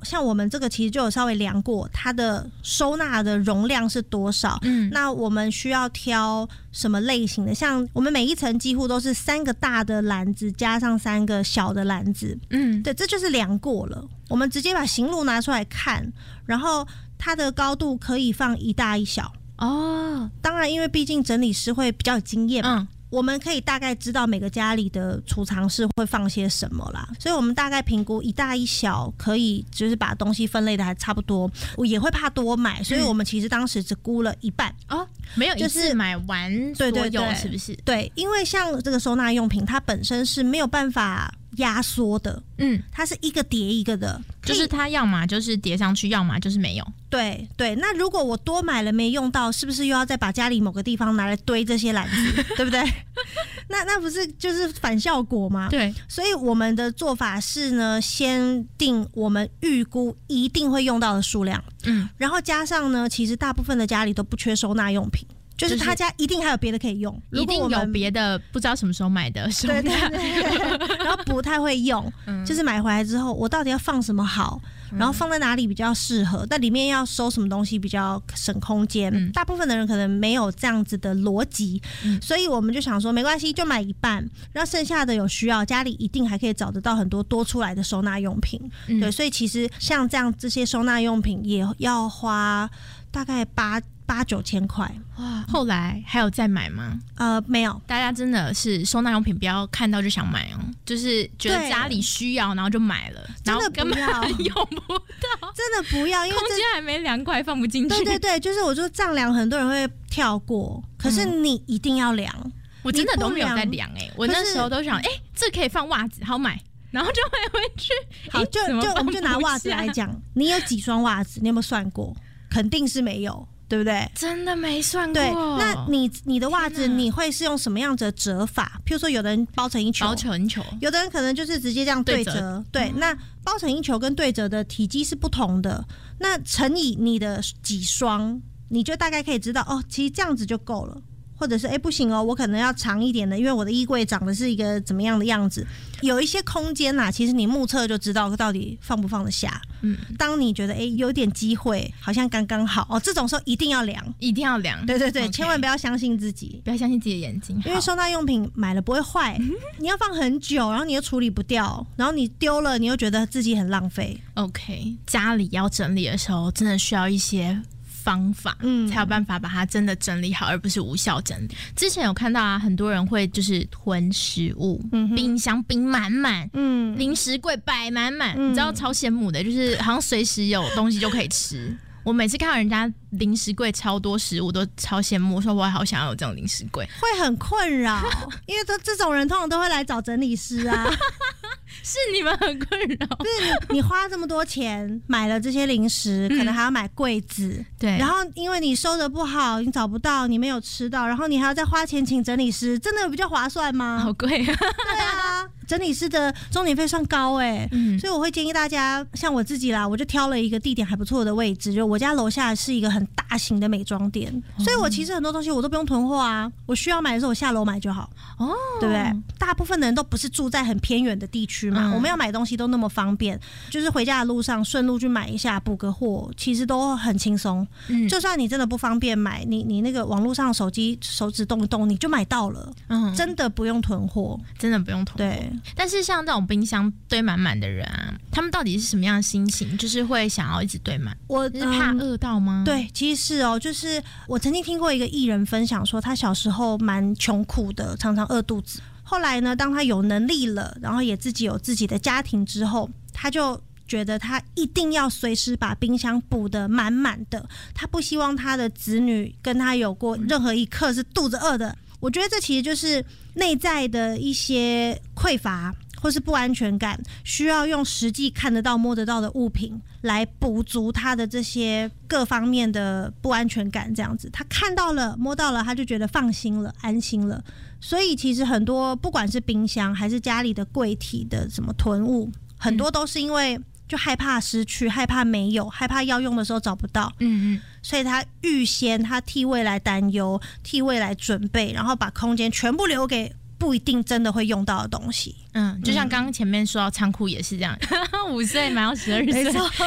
像我们这个其实就有稍微量过它的收纳的容量是多少，那我们需要挑什么类型的，像我们每一层几乎都是3个大的篮子加上3个小的篮子，对，这就是量过了。我们直接把型录拿出来看，然后它的高度可以放一大一小哦。当然因为毕竟整理师会比较有经验嘛，我们可以大概知道每个家里的储藏室会放些什么啦，所以我们大概评估一大一小可以就是把东西分类的还差不多。我也会怕多买，所以我们其实当时只估了一半哦，没有一次买完所有，对对对，是不是？ 对，因为像这个收纳用品它本身是没有办法压缩的，它是一个叠一个的， 就是它要么就是叠上去，要么就是没有。 对对，那如果我多买了没用到，是不是又要再把家里某个地方拿来堆这些篮子，对不对？那不是就是反效果吗？ 对， 所以我们的做法是呢，先定我们预估一定会用到的数量，然后加上呢，其实大部分的家里都不缺收纳用品。就是他家一定还有别的可以用， 一定有别的不知道什么时候买的收纳， 对，然后不太会用，就是买回来之后我到底要放什么好，然后放在哪里比较适合，但里面要收什么东西比较省空间，大部分的人可能没有这样子的逻辑，所以我们就想说没关系，就买一半，让剩下的有需要家里一定还可以找得到很多多出来的收纳用品，对，所以其实像这样这些收纳用品也要花大概8-9千块。 哇！后来还有再买吗？ 没有。 大家真的是收纳用品不要看到就想买哦，就是觉得家里需要然后就买了，然后根本用不到， 真的不要，因为空间还没量快放不进去。 对对对，就是我说丈量很多人会跳过，可是你一定要量。 我真的都没有在量我那时候都想这可以放袜子，好买。然后就买回去。 好，就我们就拿袜子来讲，你有几双袜子？你有没有算过？肯定是没有，对不对？ 真的没算过。 对，那你的袜子你会是用什么样子的折法？譬如说，有的人包成一球，有的人可能就是直接这样对折。对，那包成一球跟对折的体积是不同的，那乘以你的几双，你就大概可以知道哦，其实这样子就够了。或者是不行哦，我可能要长一点的，因为我的衣柜长的是一个怎么样的样子，有一些空间啦，其实你目测就知道到底放不放得下。当你觉得有点机会，好像刚刚好哦，这种时候一定要量， 一定要量。 对对对，千万不要相信自己， 不要相信自己的眼睛， 因为收纳用品买了不会坏，你要放很久，然后你又处理不掉，然后你丢了，你又觉得自己很浪费。 OK， 家里要整理的时候，真的需要一些方法，才有办法把它真的整理好，而不是无效整理。之前有看到很多人会就是囤食物，冰箱冰满满，零食柜摆满满，你知道超羡慕的，就是好像随时有东西就可以吃。我每次看到人家零食柜超多食物，都超羡慕，说我好想要有这种零食柜， 会很困扰，因为这种人通常都会来找整理师啊。 是你们很困扰， 就是你花这么多钱买了这些零食，可能还要买柜子，对，然后因为你收的不好，你找不到，你没有吃到，然后你还要再花钱请整理师，真的比较划算吗？ 好贵啊！ 对啊，整理师的钟点费算高所以我会建议大家，像我自己啦，我就挑了一个地点还不错的位置，就我家楼下是一个很大型的美妆店，所以我其实很多东西我都不用囤货啊，我需要买的时候我下楼买就好，对不对？大部分的人都不是住在很偏远的地区嘛，我们要买东西都那么方便，就是回家的路上顺路去买一下补个货，其实都很轻松。就算你真的不方便买，你那个网络上手机手指动一动你就买到了，真的不用囤货， 真的不用囤货。对，但是像这种冰箱堆满满的人啊，他们到底是什么样的心情？就是会想要一直堆满，是怕饿到吗？ 对，其实是哦，就是我曾经听过一个艺人分享说，他小时候蛮穷苦的，常常饿肚子。后来呢，当他有能力了，然后也自己有自己的家庭之后，他就觉得他一定要随时把冰箱补得满满的，他不希望他的子女跟他有过任何一刻是肚子饿的。我觉得这其实就是内在的一些匮乏或是不安全感，需要用实际看得到摸得到的物品来补足他的这些各方面的不安全感，这样子他看到了摸到了，他就觉得放心了安心了。所以其实很多不管是冰箱还是家里的柜体的什么囤物，很多都是因为就害怕失去，害怕没有，害怕要用的时候找不到，所以他预先他替未来担忧，替未来准备，然后把空间全部留给不一定真的会用到的东西。 就像刚刚前面说到仓库也是这样，5岁买到12岁，没错。